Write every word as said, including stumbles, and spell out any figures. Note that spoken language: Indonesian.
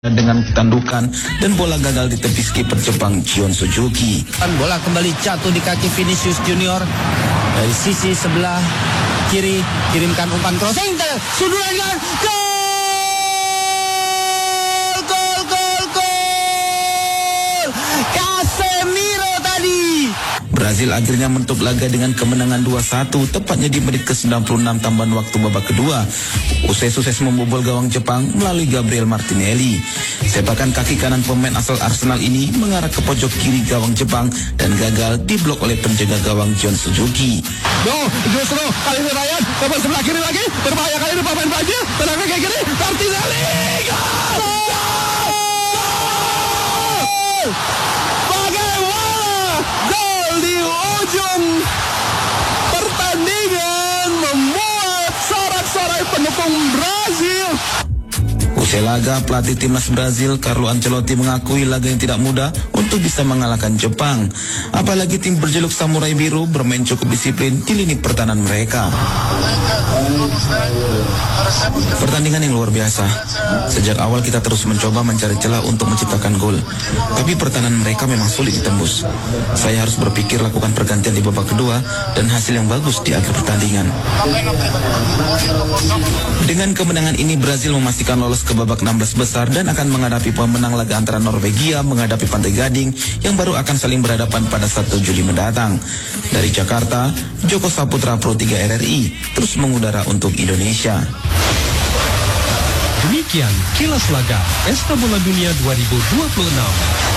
dengan tandukan dan bola gagal di tepi skipper Jepang Gion Suzuki. Bola kembali jatuh di kaki Vinicius Junior dari sisi sebelah kiri, kirimkan umpan crossing, sundulan, gol, gol, gol, gol, Casemiro tadi. Brazil akhirnya menutup laga dengan kemenangan dua satu tepatnya di menit ke sembilan puluh enam tambahan waktu babak kedua. Usai sukses membobol gawang Jepang melalui Gabriel Martinelli. Sepakan kaki kanan pemain asal Arsenal ini mengarah ke pojok kiri gawang Jepang dan gagal diblok oleh penjaga gawang Gion Suzuki. No, justru kali ini Ryan coba sebelah kiri lagi, berbahaya kali ini pemain Brazil, tendangan ke kiri, Martinelli. Gol! Bagaimana gol di ujung pertandingan membuat sorak-sorai pendukung Brazil. Usai laga, pelatih timnas Brazil Carlo Ancelotti mengakui laga yang tidak mudah untuk bisa mengalahkan Jepang. Apalagi tim berjuluk Samurai Biru bermain cukup disiplin di lini pertahanan mereka. Pertandingan yang luar biasa. Sejak awal kita terus mencoba mencari celah untuk menciptakan gol. Tapi pertahanan mereka memang sulit ditembus. Saya harus berpikir lakukan pergantian di babak kedua dan hasil yang bagus di akhir pertandingan. Dengan kemenangan ini Brazil memastikan lolos ke babak enam belas besar dan akan menghadapi pemenang laga antara Norwegia menghadapi Pantai Gading yang baru akan saling berhadapan pada satu Juli mendatang. Dari Jakarta, Joko Saputra Pro tiga R R I terus mengudara untuk Indonesia. Demikian kilas laga Pesta Bola Dunia dua ribu dua puluh enam.